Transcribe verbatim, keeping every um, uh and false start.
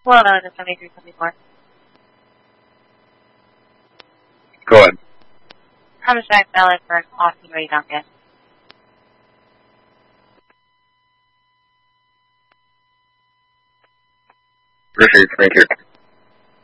Well, no, just seventy-three, seventy-four. Go ahead. Contract valid for an Austin Ray Duncan. Appreciate it. Thank you.